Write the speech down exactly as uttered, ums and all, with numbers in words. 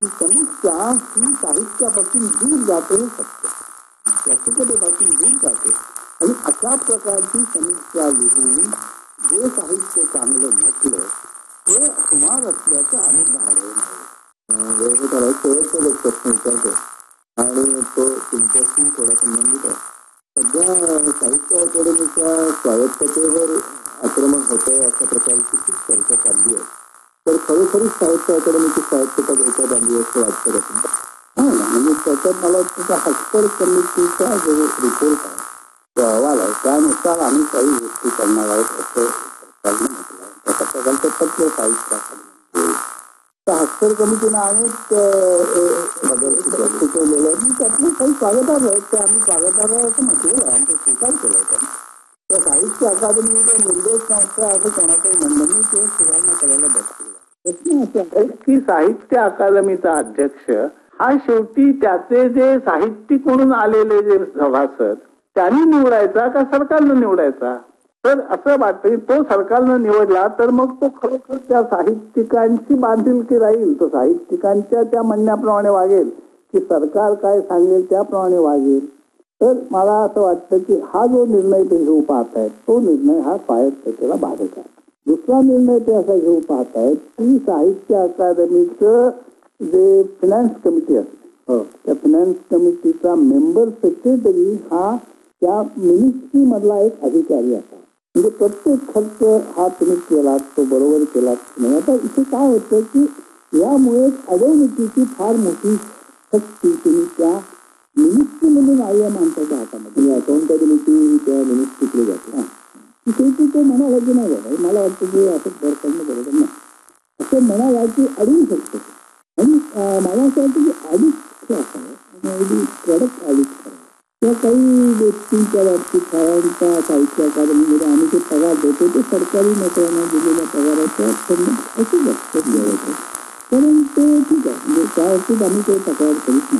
की समीक्षा ही साहित्यापासून दूर जाते हे सत्य, रसिकतेपासून दूर जाते. आणि अशा प्रकारची समीक्षा लिहून जे साहित्य चांगलं म्हटलं ते सुमार असल्याचं आम्ही आढळून आहे. शेवटचा एक प्रश्न विचारतो आणि तो तुमच्याशी थोडा संबंधित आहे. सध्या साहित्य अकादमीच्या स्वायत्ततेवर आक्रमण होतंय अशा प्रकारची खूप चर्चा चालली आहे. तर खरोखरीच साहित्य अकादमीची स्वायत्तता धोक्यात आली असं वाटतं का? हा ना, म्हणजे त्याच्यात मला तुझा हस्कर समितीचा जो रिपोर्ट आहे, तो अहवाल आहे, त्यानुसार आम्ही काही गोष्टी करणार आहोत असं सरकारने म्हटलं आहे. त्याच्या प्रकारचं पत्र साहित्य अकादमी त्या हस्कर समितीनं अनेक बदल सुचवलेले आहेत. मी त्यातले काही स्वागतार्ह आहेत, ते आम्ही स्वागतार्ह असं म्हटलेलं आहे, आमचा स्वीकार केला आहे त्यांनी. त्या साहित्य अकादमीचे निर्देश संस्था असं कोणाचंही म्हणणं नाही, ते सुधारणा करायला बसलेलं प्रश्न असं आहे की साहित्य अकादमीचा अध्यक्ष हा शेवटी त्याचे जे साहित्यिक म्हणून आलेले जे सभासद त्यांनी निवडायचा का सरकारनं निवडायचा? तर असं वाटतं तो सरकारनं निवडला तर मग तो खरोखर त्या साहित्यिकांची बांधिलकी राहील, तो साहित्यिकांच्या त्या म्हणण्याप्रमाणे वागेल की सरकार काय सांगेल त्याप्रमाणे वागेल. तर मला असं वाटतं की हा जो निर्णय ते घेऊ पाहत आहेत तो निर्णय हा स्वायत्ततेला बाधक आहे. दुसरा निर्णय ते असा घेऊ पाहत आहेत की साहित्य अकादमीचं जे फिनान्स कमिटी असते त्या फिनान्स कमिटीचा मेंबर सेक्रेटरी हा त्या मिनिस्ट्री मधला एक अधिकारी असा, म्हणजे प्रत्येक खर्च हा तुम्ही केलात तो बरोबर केलात नाही. आता इथे काय होतं की यामुळे अडवणुकीची फार मोठी शक्ती तुम्ही त्या मिनिस्ट्रीमधून आलेल्या माणसाच्या हातामध्ये अकाउंटेबिलिटी त्या मिनिस्ट्रीकडे जाते. शेवटी तो म्हणाला की नाही बाबा मला वाटतं की असं भर करणं बरोबर नाही असं म्हणाला की अडवू शकतो. आणि मला असं वाटतं की ऑडिट असावं, प्रॉडक्ट ऑडिट करावं. त्या काही गोष्टींच्या बाबतीत साधारणतः साहित्य अकादमीमध्ये आम्ही जे पगार देतो ते सरकारी नोकऱ्यांना दिलेल्या पगाराच्या संबंध असं जास्त द्यायचं, कारण ते ठीक आहे म्हणजे त्या बाबतीत आम्ही काही तक्रार करीत नाही.